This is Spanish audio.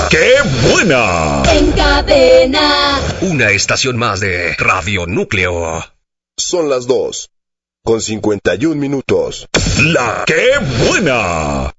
¡Qué buena! En Cadena. Una estación más de Radio Núcleo. Son las 2:51. ¡La Qué buena!